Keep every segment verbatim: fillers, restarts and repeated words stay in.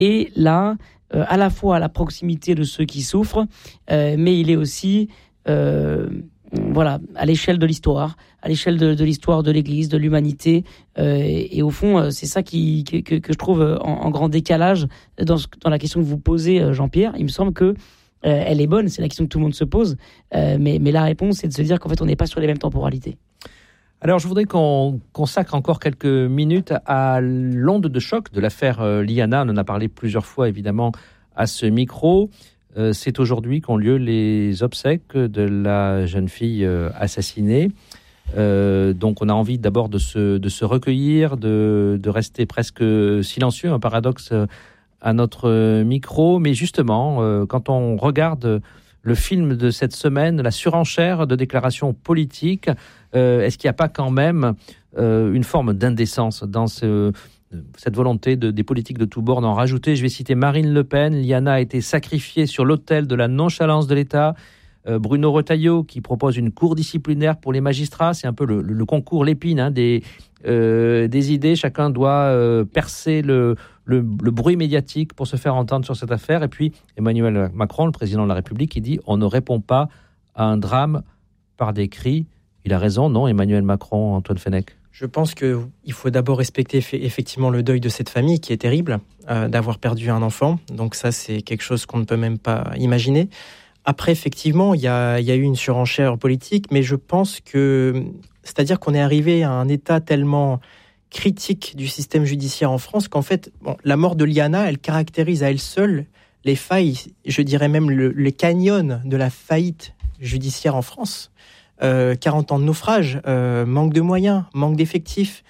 Et là, euh, à la fois à la proximité de ceux qui souffrent, euh, mais il est aussi euh, voilà, à l'échelle de l'histoire, à l'échelle de, de l'histoire de l'Église, de l'humanité. Euh, et, et au fond, c'est ça qui, que, que, que je trouve en, en grand décalage dans, ce, dans la question que vous posez, Jean-Pierre. Il me semble que euh, elle est bonne, c'est la question que tout le monde se pose. Euh, mais, mais la réponse, c'est de se dire qu'en fait, on n'est pas sur les mêmes temporalités. Alors, je voudrais qu'on consacre encore quelques minutes à l'onde de choc de l'affaire euh, Liana. On en a parlé plusieurs fois, évidemment, à ce micro. Euh, c'est aujourd'hui qu'ont lieu les obsèques de la jeune fille euh, assassinée. Euh, donc, on a envie d'abord de se, de se recueillir, de, de rester presque silencieux, un paradoxe euh, à notre micro. Mais justement, euh, quand on regarde le film de cette semaine, la surenchère de déclarations politiques, euh, est-ce qu'il n'y a pas quand même euh, une forme d'indécence dans ce, cette volonté de, des politiques de tous bords d'en rajouter? Je vais citer Marine Le Pen. Liana a été sacrifiée sur l'autel de la nonchalance de l'État. Euh, Bruno Retailleau qui propose une cour disciplinaire pour les magistrats. C'est un peu le, le, le concours Lépine hein, des, euh, des idées. Chacun doit euh, percer le, le, le bruit médiatique pour se faire entendre sur cette affaire. Et puis Emmanuel Macron, le président de la République, qui dit « on ne répond pas à un drame par des cris ». Il a raison, non, Emmanuel Macron, Antoine Fenech? Je pense qu'il faut d'abord respecter effectivement le deuil de cette famille qui est terrible, euh, d'avoir perdu un enfant. Donc ça, c'est quelque chose qu'on ne peut même pas imaginer. Après, effectivement, il y a, il y a eu une surenchère politique, mais je pense que... C'est-à-dire qu'on est arrivé à un état tellement critique du système judiciaire en France qu'en fait, bon, la mort de Liana, elle caractérise à elle seule les failles, je dirais même le, les canyons de la faillite judiciaire en France. Euh, quarante ans de naufrage, euh, manque de moyens, manque d'effectifs,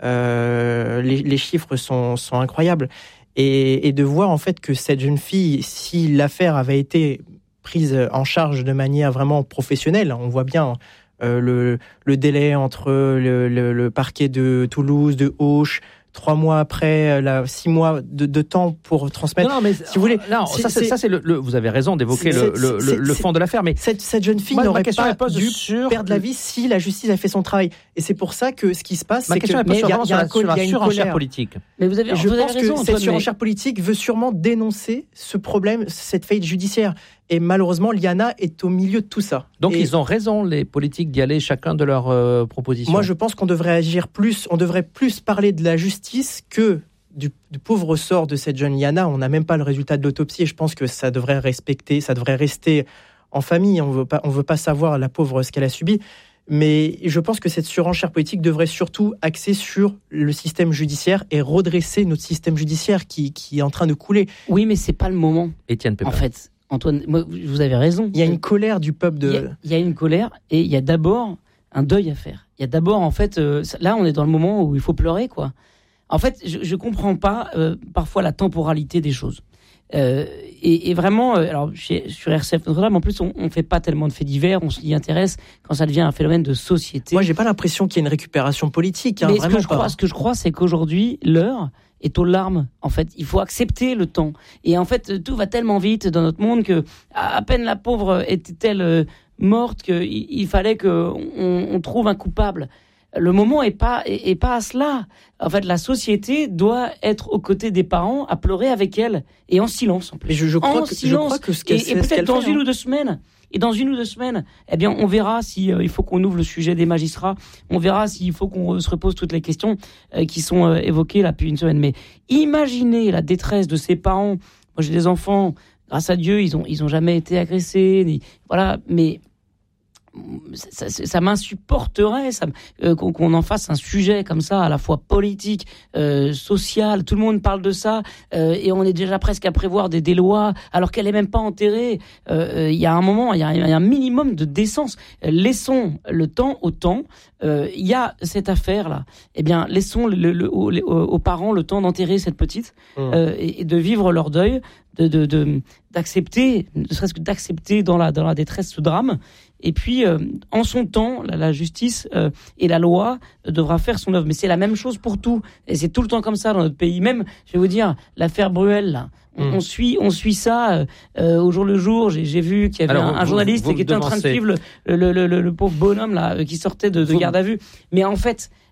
euh, les, les chiffres sont, sont incroyables. Et, et de voir en fait que cette jeune fille, si l'affaire avait été prise en charge de manière vraiment professionnelle, on voit bien euh, le, le délai entre le, le, le parquet de Toulouse, de Auch, trois mois après, là, six mois de, de temps pour transmettre. Non, non mais si vous voulez, non, c'est, ça, c'est, c'est, ça, c'est le, le. Vous avez raison d'évoquer le, le, le, le fond de l'affaire, mais cette, cette jeune fille moi, n'aurait pas dû sur... perdre la vie si la justice a fait son travail. Et c'est pour ça que ce qui se passe, ma c'est question que il y a, y a, sur la surenchère politique. Mais vous avez, je vous pense avez raison, que Antoine, cette surenchère mais... politique veut sûrement dénoncer ce problème, cette faillite judiciaire. Et malheureusement, Liana est au milieu de tout ça. Donc et ils ont raison, les politiques, d'y aller chacun de leurs euh, propositions. Moi, je pense qu'on devrait agir plus, on devrait plus parler de la justice que du, du pauvre sort de cette jeune Liana. On n'a même pas le résultat de l'autopsie et je pense que ça devrait respecter, ça devrait rester en famille. On veut pas, on veut pas savoir la pauvre ce qu'elle a subi. Mais je pense que cette surenchère politique devrait surtout axer sur le système judiciaire et redresser notre système judiciaire qui, qui est en train de couler. Oui, mais c'est pas le moment. Étienne Pépin. En fait, Antoine, moi, vous avez raison. Il y a une colère du peuple de... Il y a, il y a une colère et il y a d'abord un deuil à faire. Il y a d'abord, en fait, euh, là, on est dans le moment où il faut pleurer, quoi. En fait, je ne comprends pas euh, parfois la temporalité des choses. Euh, et, et vraiment, euh, alors chez, sur R C F Notre-Dame, en plus, on ne fait pas tellement de faits divers, on s'y intéresse quand ça devient un phénomène de société. Moi, j'ai pas l'impression qu'il y ait une récupération politique. Hein, Mais vraiment ce, que je pas. crois, ce que je crois, c'est qu'aujourd'hui, l'heure est aux larmes. En fait, il faut accepter le temps. Et en fait, tout va tellement vite dans notre monde que à peine la pauvre était-elle euh, morte qu'il il fallait qu'on on trouve un coupable. Le moment est pas est, est pas à cela. En fait, la société doit être aux côtés des parents, à pleurer avec elle et en silence. En plus. Mais je, je, crois en que, silence. je crois que ce qu'elle, et, et peut-être ce qu'elle dans fait, une hein. ou deux semaines. Et dans une ou deux semaines, eh bien, on verra si euh, il faut qu'on ouvre le sujet des magistrats. On verra s'il faut qu'on se repose toutes les questions euh, qui sont euh, évoquées là depuis une semaine. Mais imaginez la détresse de ces parents. Moi, j'ai des enfants. Grâce à Dieu, ils ont ils ont jamais été agressés. Ni, voilà, mais Ça, ça, ça m'insupporterait ça, euh, qu'on, qu'on en fasse un sujet comme ça, à la fois politique, euh, social. Tout le monde parle de ça euh, et on est déjà presque à prévoir des, des lois alors qu'elle est même pas enterrée. Il euh, y a un moment, il y, y a un minimum de décence. Laissons le temps au temps. Il euh, y a cette affaire-là. Eh bien, laissons le, le, le, aux, aux parents le temps d'enterrer cette petite mmh. euh, et, et de vivre leur deuil, de, de, de, d'accepter, ne serait-ce que d'accepter dans la, dans la détresse ce drame. Et puis, euh, en son temps, la, la justice euh, et la loi euh, devra faire son œuvre. Mais c'est la même chose pour tout. Et c'est tout le temps comme ça dans notre pays. Même, je vais vous dire, l'affaire Bruel, là, on, mmh. on, suit, on suit ça euh, au jour le jour. J'ai, j'ai vu qu'il y avait Alors, un, un vous, journaliste vous, vous qui était devancez. en train de suivre le, le, le, le, le pauvre bonhomme là, qui sortait de, de garde à vue. Mais en fait,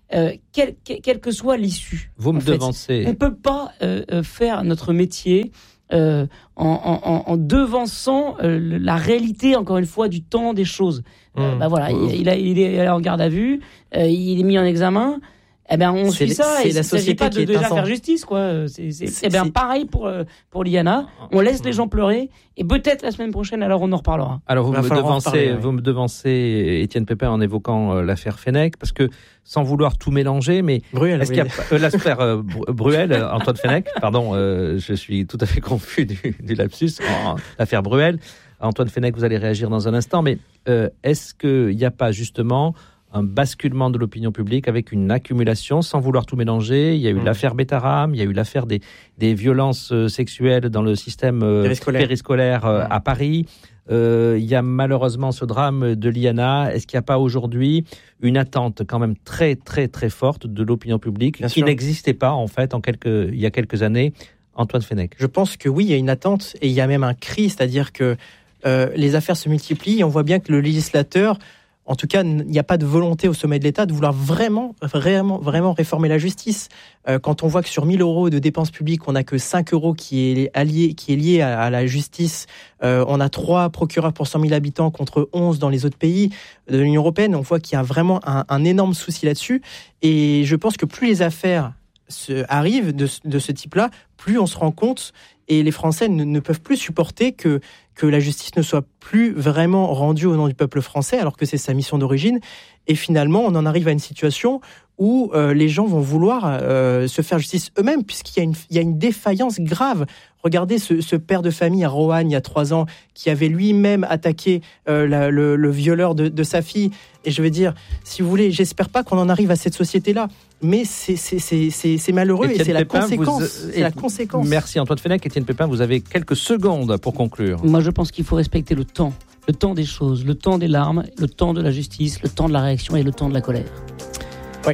euh, quelle, quelle que soit l'issue. Vous me en fait. devancez. On peut pas euh, faire notre métier euh, en, en, en devançant euh, la réalité, encore une fois, du temps des choses. Mmh. Euh, bah voilà, il, il, a, il est en garde à vue, euh, il est mis en examen. Eh ben, on c'est suit ça c'est et la il s'agit pas de déjà faire justice, quoi. C'est, c'est, c'est, eh ben, pareil pour, pour Liana. On laisse les gens pleurer et peut-être la semaine prochaine, alors on en reparlera. Alors, vous me devancez, reparler, oui. vous me devancez, Étienne Pépin, en évoquant euh, l'affaire Fenech, parce que sans vouloir tout mélanger, mais Bruel, est-ce oui. qu'il y a euh, l'affaire euh, Bruel, Antoine Fenech, pardon, euh, je suis tout à fait confus du, du lapsus, en, l'affaire Bruel. Antoine Fenech, vous allez réagir dans un instant, mais euh, est-ce qu'il n'y a pas justement un basculement de l'opinion publique avec une accumulation, sans vouloir tout mélanger? Il y a eu mmh. l'affaire Betaram, il y a eu l'affaire des, des violences sexuelles dans le système euh, périscolaire, périscolaire euh, mmh. à Paris. Euh, il y a malheureusement ce drame de Liana. Est-ce qu'il n'y a pas aujourd'hui une attente quand même très très très forte de l'opinion publique Bien qui sûr. n'existait pas en fait en quelques, il y a quelques années? Antoine Fenech. Je pense que oui, il y a une attente et il y a même un cri, c'est-à-dire que euh, les affaires se multiplient et on voit bien que le législateur, en tout cas, il n'y a pas de volonté au sommet de l'État de vouloir vraiment, vraiment, vraiment réformer la justice. Euh, quand on voit que sur mille euros de dépenses publiques, on n'a que cinq euros qui est, allié, qui est lié à, à la justice, euh, on a trois procureurs pour cent mille habitants contre onze dans les autres pays de l'Union européenne, on voit qu'il y a vraiment un, un énorme souci là-dessus. Et je pense que plus les affaires se, arrivent de, de ce type-là, plus on se rend compte, et les Français ne, ne peuvent plus supporter que, que la justice ne soit plus vraiment rendue au nom du peuple français, alors que c'est sa mission d'origine. Et finalement, on en arrive à une situation où euh, les gens vont vouloir euh, se faire justice eux-mêmes, puisqu'il y a une, il y a une défaillance grave. Regardez ce, ce père de famille à Roanne, il y a trois ans, qui avait lui-même attaqué euh, la, le, le violeur de, de sa fille. Et je veux dire, si vous voulez, j'espère pas qu'on en arrive à cette société-là, mais c'est, c'est, c'est, c'est, c'est malheureux Étienne et c'est Pépin, la conséquence. Vous, c'est la conséquence. Merci Antoine Fenech. Étienne Pépin, vous avez quelques secondes pour conclure. Moi, je pense qu'il faut respecter le temps. Le temps des choses, le temps des larmes, le temps de la justice, le temps de la réaction et le temps de la colère. Oui.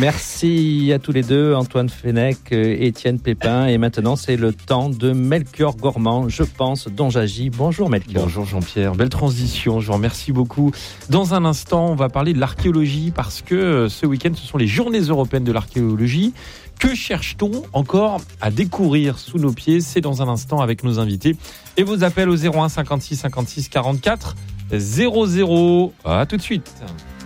Merci à tous les deux, Antoine Fenech, Étienne Pépin. Et maintenant, c'est le temps de Melchior Gormand, je pense, dont j'agis. Bonjour Melchior. Bonjour Jean-Pierre, belle transition, je vous remercie beaucoup. Dans un instant, on va parler de l'archéologie parce que ce week-end, ce sont les Journées européennes de l'archéologie. Que cherche-t-on encore à découvrir sous nos pieds? C'est dans un instant avec nos invités. Et vos appels au zéro un cinquante-six cinquante-six quarante-quatre zéro zéro. À tout de suite.